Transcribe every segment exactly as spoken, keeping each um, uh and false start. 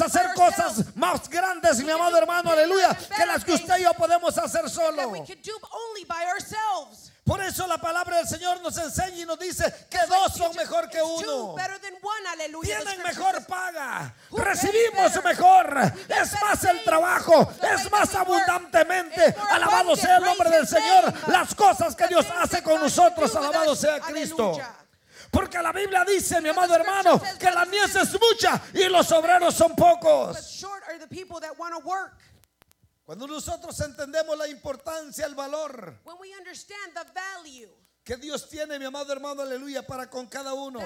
hacer cosas más grandes, mi amado hermano, aleluya, que las que usted y yo podemos hacer solo. Por eso la palabra del Señor nos enseña y nos dice que dos son mejor que uno. Tienen mejor paga, recibimos mejor, es más el trabajo, es más abundantemente. Alabado sea el nombre del Señor. Las cosas que Dios hace con nosotros, alabado sea Cristo. Porque la Biblia dice, mi amado hermano, que la mies es mucha y los obreros son pocos. Cuando nosotros entendemos la importancia, el valor que Dios tiene, mi amado hermano, aleluya, para con cada uno,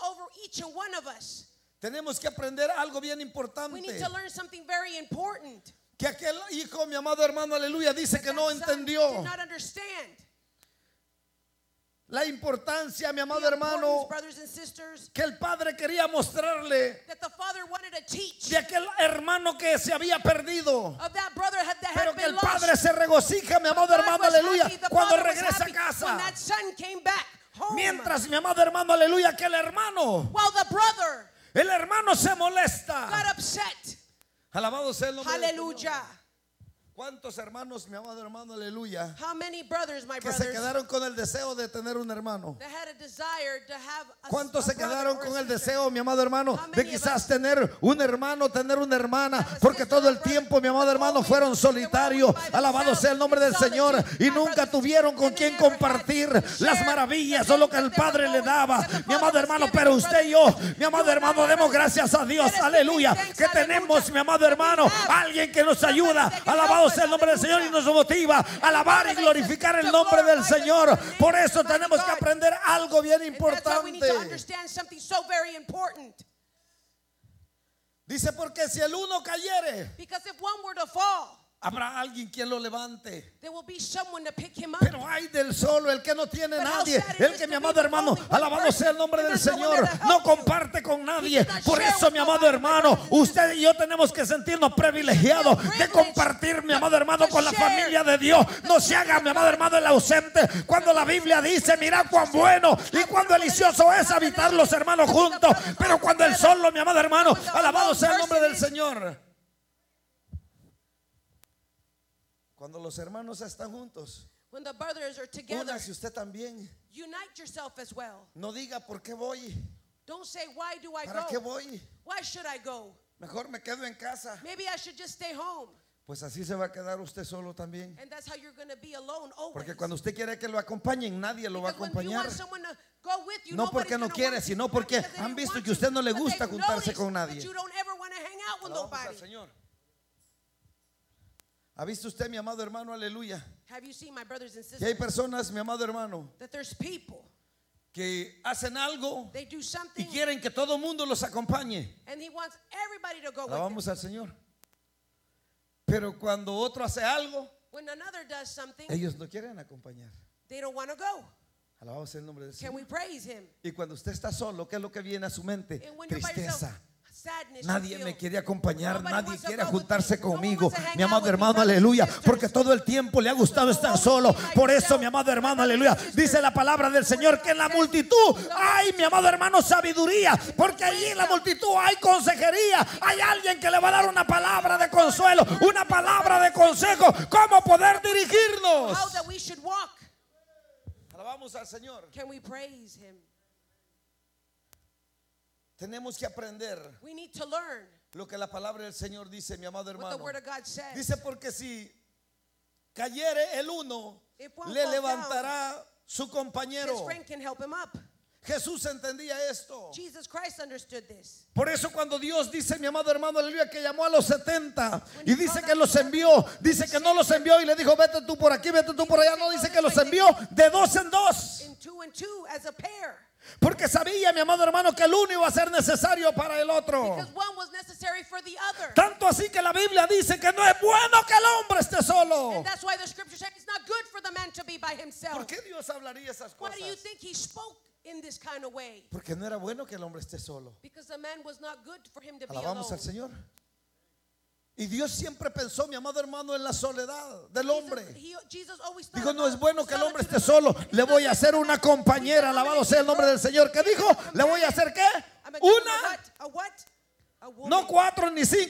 tenemos que aprender algo bien importante. Que aquel hijo, mi amado hermano, aleluya, dice que no entendió la importancia, mi amado hermano, que el padre quería mostrarle de aquel hermano que se había perdido. Pero que el padre se regocija, mi amado hermano, aleluya, cuando regresa a casa. Mientras, mi amado hermano, aleluya, que el hermano, el hermano se molesta. Alabado sea el nombre del Señor. ¿Cuántos hermanos, mi amado hermano, aleluya, How many brothers, my que brothers, se quedaron con el deseo de tener un hermano? that had a desire to have a, ¿Cuántos a se brother quedaron or a con el sister? deseo, mi amado hermano, How de many of quizás us tener un hermano, tener una hermana? Porque todo el tiempo, mi amado hermano, fueron solitarios. Alabado sea el nombre del Señor. Y nunca tuvieron con quien compartir las maravillas o lo que el Padre le daba, mi amado hermano. Pero usted y yo, mi amado hermano, demos gracias a Dios, aleluya, que tenemos, mi amado hermano, alguien que nos ayuda. Alabado sea el nombre del Señor y nos motiva a alabar y glorificar el nombre del Señor. Por eso tenemos que aprender algo bien importante. Dice, porque si el uno cayere, Because if one were to fall, habrá alguien quien lo levante. there will be someone to pick him up. Pero hay del solo, el que no tiene But how nadie, sad it el is que, to mi be amado the hermano, only one alabado person sea el nombre and del there's no one Señor, there to no help you. comparte con nadie. He cannot Por share eso, with mi amado nobody, hermano, my brothers and usted y yo tenemos que sentirnos privilegiados de privileged compartir, mi amado hermano, to con la share familia de Dios. No se haga, mi amado hermano, el ausente. Cuando la Biblia dice, mira cuán bueno y cuán delicioso es habitar los hermanos juntos. Pero cuando el solo, mi amado hermano, alabado sea el nombre del Señor. Cuando los hermanos están juntos, When the brothers are together, únase usted también. unite yourself as well. No diga por qué voy, Don't say, why do I para qué go? voy. Why should I go? Mejor me quedo en casa. Maybe I should just stay home. Pues así se va a quedar usted solo también. And that's how you're going to be alone always. Porque cuando usted quiere que lo acompañen, nadie lo va a Because when you acompañar. want someone to go with you, No nobody's porque no gonna quiere, want you. sino Not porque because they han don't visto want que a usted you, no le but gusta they've juntarse noticed con that nadie. you don't ever want to hang out with Alabamos al nobody. Señor. ¿Ha visto usted, mi amado hermano, aleluya, Have you seen, my brothers and que hay sisters, personas, mi amado hermano, that there's people, que hacen algo they do y something quieren que todo el mundo los acompañe? and he wants everybody to go with him. Alabamos al Señor. Pero cuando otro hace algo, When another does something, ellos no quieren acompañar. they don't want to go. Alabamos el nombre del Can we Señor. praise him? Y cuando usted está solo, ¿qué es lo que viene a su mente? And when you're by yourself, Tristeza. sadness, you Nadie feel. me quiere acompañar, Nobody nadie wants to quiere go with juntarse me. No one conmigo. wants to hang Mi out amado with me, hermano, brothers and aleluya, sisters. porque todo el tiempo le ha gustado estar solo. Por eso, mi amado hermano, aleluya, dice la palabra del Señor que en la multitud hay, mi amado hermano, sabiduría, porque allí en la multitud hay consejería, hay alguien que le va a dar una palabra de consuelo, una palabra de consejo, cómo poder dirigirnos. How that we should walk. Alabamos al Señor. Can we praise him? Tenemos que aprender We need to learn lo que la palabra del Señor dice, mi amado what the hermano. word of God says. Dice, porque si cayere el uno, If one le falls levantará su His compañero. friend can help him up. Jesús entendía esto. Jesus Christ understood this. Por eso cuando Dios dice, mi amado hermano, aleluya, que llamó a los setenta y dice que los envió, dice que no los envió y le dijo, vete tú por aquí, vete tú por allá. No, dice que los envió de dos en dos. In two and two as a pair. Porque sabía, mi amado hermano, que el uno iba a ser necesario para el otro. Because one was necessary for the other. Tanto así que la Biblia dice que no es bueno que el hombre esté solo. And that's why the scripture says it's not good for the man to be by ¿Por himself. qué Dios hablaría esas Why cosas? do you think he spoke in this kind of way? Porque no era bueno que el hombre esté solo. Because the man was not good for him to be Alabamos alone. al Señor. Y Dios siempre pensó, mi amado hermano, en la soledad del hombre. Jesus, he, Jesus always thought Dijo, no es about bueno que el hombre solitude. esté solo. Le voy a hacer una compañera. Alabado sea el nombre del Señor. ¿Qué dijo? ¿Le voy a hacer qué? I'm gonna give him Una. a what? A what? A woman. No cuatro ni cinco.